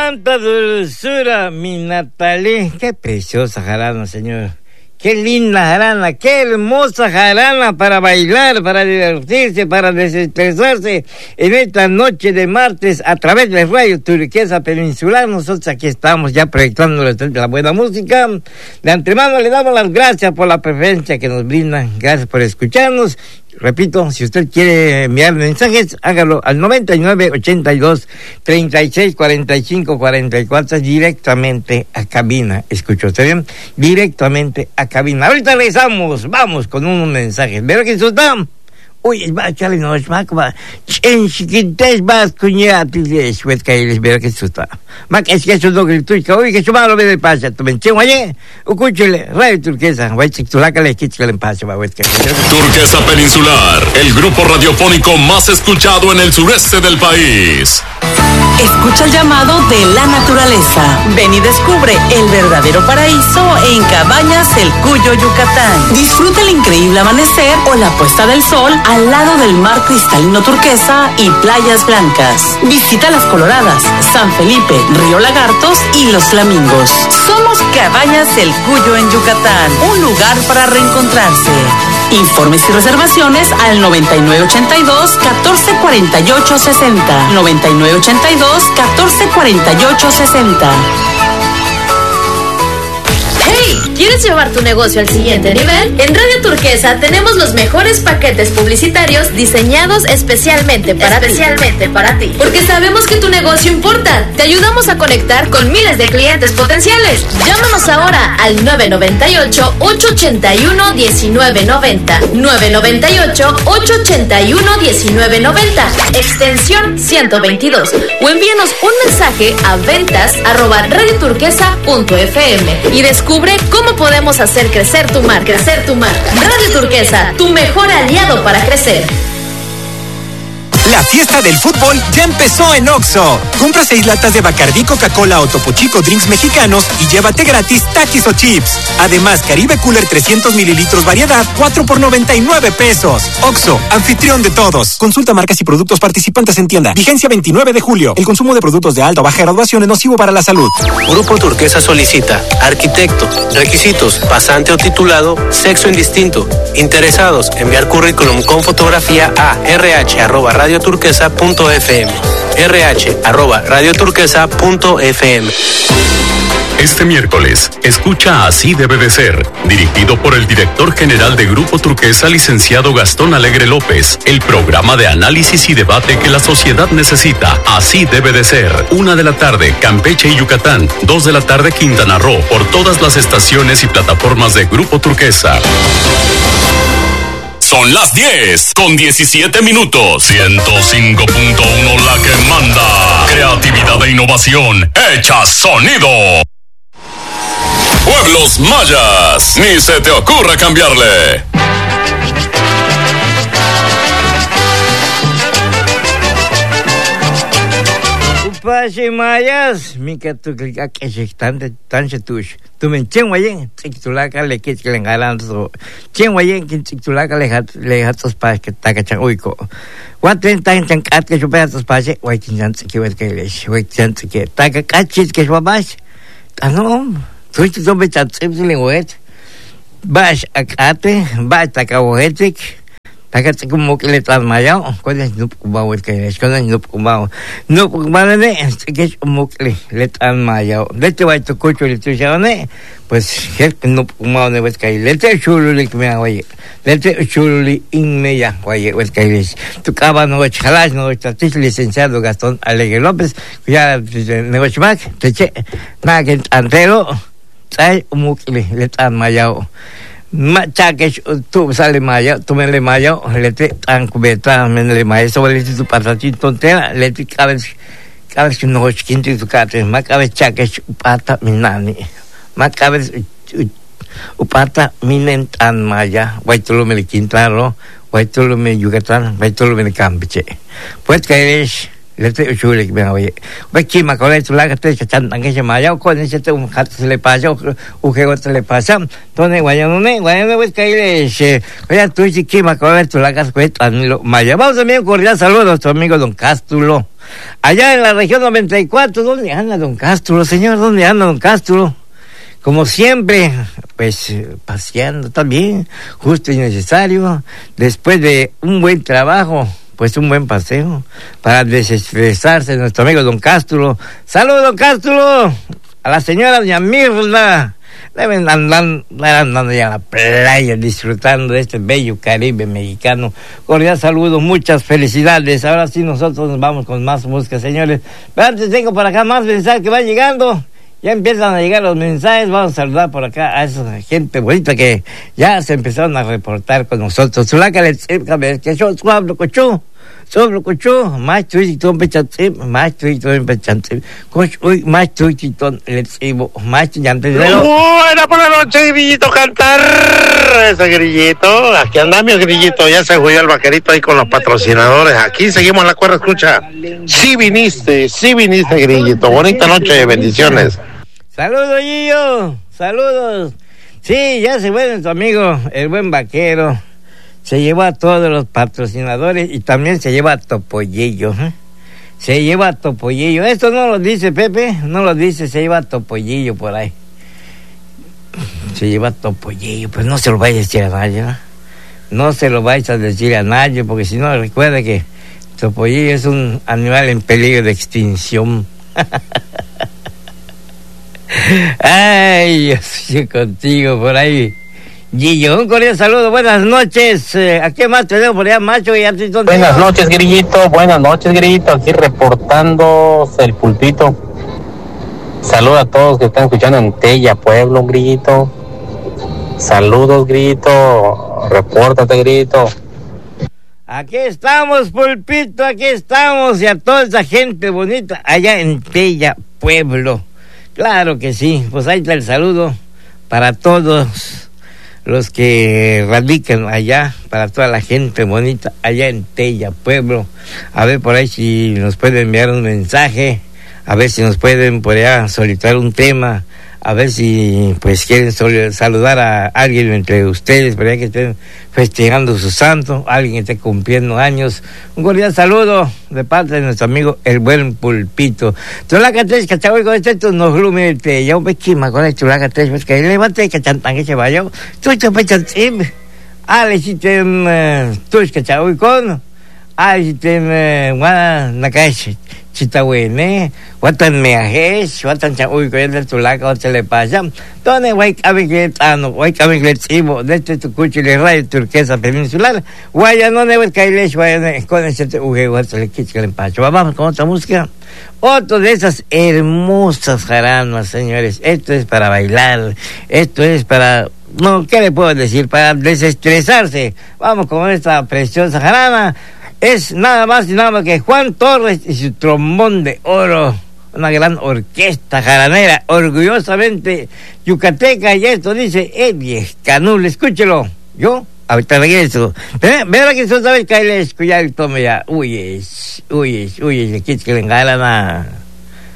Cuánta dulzura, mi Natalie. Qué preciosa jarana, señor. Qué linda jarana, qué hermosa jarana para bailar, para divertirse, para desestresarse en esta noche de martes a través de Radio Turquesa Peninsular. Nosotros aquí estamos ya proyectando la buena música. De antemano le damos las gracias por la preferencia que nos brindan. Gracias por escucharnos. Repito, si usted quiere enviar mensajes, hágalo al 9982-3645-44 directamente a cabina. ¿Escuchó usted bien? Directamente a cabina. Ahorita regresamos, vamos con unos mensajes. ¿Verdad que eso está? Uy, va a echarle nos va en chiquites vas cuñatis después que les verá que eso está. Mac es que eso no grituica, uy, que su malo ve de pasa, tu mención allí, escúchele, Radio Turquesa, va a chictulaca que le pasa, va a ver que. Turquesa Peninsular, el grupo radiofónico más escuchado en el sureste del país. Escucha el llamado de la naturaleza. Ven y descubre el verdadero paraíso en Cabañas El Cuyo, Yucatán. Disfruta el increíble amanecer o la puesta del sol al lado del mar cristalino turquesa y playas blancas. Visita Las Coloradas, San Felipe, Río Lagartos y Los Flamingos. Somos Cabañas El Cuyo en Yucatán, un lugar para reencontrarse. Informes y reservaciones al 9982-1448-60. 9982-1448-60. ¡Hey! ¿Quieres llevar tu negocio al siguiente nivel? En Radio Turquesa tenemos los mejores paquetes publicitarios diseñados especialmente para ti. Porque sabemos que tu negocio importa. Te ayudamos a conectar con miles de clientes potenciales. Llámanos ahora al 998-881-1990. 998-881-1990. Extensión 122. O envíanos un mensaje a ventas@radioturquesa.fm y descubre cómo podemos hacer crecer tu marca. Radio Turquesa, tu mejor aliado para crecer. La fiesta del fútbol ya empezó en Oxxo. Compra 6 latas de Bacardí, Coca-Cola o Topo Chico drinks mexicanos y llévate gratis takis o chips. Además, Caribe Cooler 300 mililitros variedad, 4 por 99 pesos. Oxxo, anfitrión de todos. Consulta marcas y productos participantes en tienda. Vigencia 29 de julio. El consumo de productos de alta o baja graduación es nocivo para la salud. Grupo Turquesa solicita arquitecto, requisitos, pasante o titulado, sexo indistinto. Interesados, enviar currículum con fotografía a rh@radioturquesa.fm. rh@radioturquesa.fm. Este miércoles, escucha Así debe de ser, dirigido por el director general de Grupo Turquesa, licenciado Gastón Alegre López, el programa de análisis y debate que la sociedad necesita. Así debe de ser. 1 de la tarde, Campeche y Yucatán. 2 de la tarde, Quintana Roo, por todas las estaciones y plataformas de Grupo Turquesa. Son las 10:17. 105.1 la que manda. Creatividad e innovación hecha sonido. Pueblos mayas, ni se te ocurra cambiarle. Pase mayas, mi que tu clica que se tan se tush. Tu men chen wayen, titulaca le que le galan so. Chen wayen que titulaca le hat tos pas que ta chan uiko. What ten tan cat que yo pedatos pase, wai tin que ver que le, wai tin que ta que cachis que yo vas. No, tu tu be chat simple wet. Bash akate, bash ta ka wetik. Takat como que le tan mayo, con el nup kubao que es con el nup kubao ne, que es como que le tan mayo. De hecho vai to cocho le tushane, pues el nup kubao ne ves que le te chululi que me oye. Le te chululi inmeya, oye, ves que es. Tu cabano chalas no está licenciado Gastón Alegre López, ya negocio más, te che, na que antero, sai como que le tan mayo. Machaques tú sale mayo, tú me le mayo, le te tan cubeta, me le mayo, sobre tu patachín tontera, le te cabes que no chiquinto tu cate, ma cabes chaques upata minani, ma cabes upata minen tan maya, guaytolo me le quintaro, guaytolo me Yucatán, guaytolo me Campeche. Pues que eres le te chule que me oye. Ve que me con esto la que te echan tan que se maya con ese te un gato se le pasa o que otro le pasa. Entonces guayano pues que es oye tú si que me con esto la que tan maya. Vamos también cordial saludos a nuestro amigo don Cástulo. Allá en la región 94, ¿dónde anda don Castro, señor? ¿Dónde anda don Castro? Como siempre, pues paseando también, justo y necesario, después de un buen trabajo, pues un buen paseo, para desestresarse nuestro amigo don Castro. ¡Saludos, don Castro! A la señora doña Mirna, deben andando ya a la playa, disfrutando de este bello Caribe mexicano. Cordial saludo, muchas felicidades. Ahora sí nosotros nos vamos con más música, señores. Pero antes tengo por acá más mensajes que van llegando. Ya empiezan a llegar los mensajes. Vamos a saludar por acá a esa gente bonita que ya se empezaron a reportar con nosotros. Sulaca les que yo suablo cocho. Sobre cocho, más tuiton pechatzim, más tuiton pechatzim. Coch hoy más tuiton les ibo, más llante de lo. Buena por la noche, grillito, cantar ese grillito. Aquí andamos, grillito. Ya se jugó el vaquerito ahí con los patrocinadores. Aquí seguimos la cuerda, escucha. Sí viniste, grillito. Bonita noche, bendiciones. Saludos, Gillo, saludos. Sí, ya se fue nuestro amigo, el buen vaquero. Se llevó a todos los patrocinadores y también se lleva a Topollillo. Se lleva a Topollillo. Esto no lo dice Pepe, no lo dice, se lleva a Topollillo por ahí. Se lleva a Topollillo, pues no se lo vaya a decir a nadie, ¿no? No se lo vais a decir a nadie, porque si no, recuerda que Topollillo es un animal en peligro de extinción. Ay, yo estoy contigo por ahí. Gillo, un cordial saludo, buenas noches. ¿A qué más tenemos por allá, macho? Buenas noches, Grillito, aquí reportándose el pulpito. Saludos a todos que están escuchando en Tella, Pueblo, Grillito. Saludos, Grillito, repórtate, Grillito. Aquí estamos, pulpito, aquí estamos, y a toda esa gente bonita allá en Tella, Pueblo. Claro que sí, pues ahí está el saludo para todos los que radican allá, para toda la gente bonita allá en Tella, Pueblo. A ver por ahí si nos pueden enviar un mensaje, a ver si nos pueden por allá solicitar un tema, a ver si pues quieren saludar a alguien entre ustedes, por allá que estén festejando su santo, alguien que esté cumpliendo años. Un cordial saludo de parte de nuestro amigo el buen Pulpito. Chulaca 3, cachaboy con este nos glumete, ya un pequima con el Chulaca 3, pues que levante que chantan que se vaya. Tú te pechantim, ale si te tú cachaboy con, ale si te guana nakash. Chitahuene, watan meajes, watan chauy con el Chulaca o se le pasa. Donde wake abigletano, wake abigletsivo, de este tucuchile radio turquesa peninsular, guaya no debe caerles, guaya con ese uge, se le quita el empacho. Vamos con otra música. Otro de esas hermosas jaranas, señores. Esto es para bailar, esto es para, no, ¿qué le puedo decir? Para desestresarse. Vamos con esta preciosa jarana. Es nada más y nada más que Juan Torres y su trombón de oro, una gran orquesta jaranera, orgullosamente yucateca, y esto dice Eddie Canul, escúchelo, yo ahorita regreso, verá que eso sabe que le escuchar el tome ya, uy, le quits que le engalana.